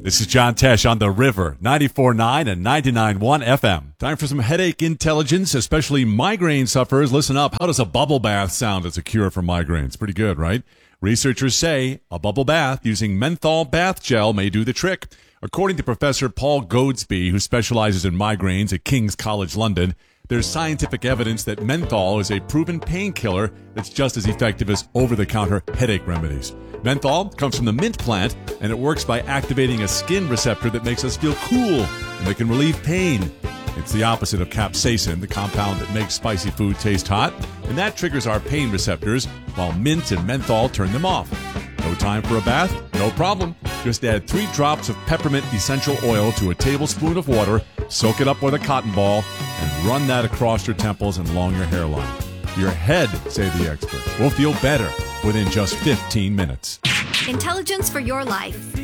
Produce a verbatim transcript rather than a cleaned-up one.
This is John Tesh on The River, ninety-four point nine and ninety-nine point one F M. Time for some headache intelligence, especially migraine sufferers. Listen up. How does a bubble bath sound as a cure for migraines? Pretty good, right? Researchers say a bubble bath using menthol bath gel may do the trick. According to Professor Paul Goadsby, who specializes in migraines at King's College London, there's scientific evidence that menthol is a proven painkiller that's just as effective as over-the-counter headache remedies. Menthol comes from the mint plant, and it works by activating a skin receptor that makes us feel cool and that can relieve pain. It's the opposite of capsaicin, the compound that makes spicy food taste hot, and that triggers our pain receptors, while mint and menthol turn them off. No time for a bath? No problem. Just add three drops of peppermint essential oil to a tablespoon of water, soak it up with a cotton ball, and run that across your temples and along your hairline. Your head, say the experts, will feel better within just fifteen minutes. Intelligence for your life.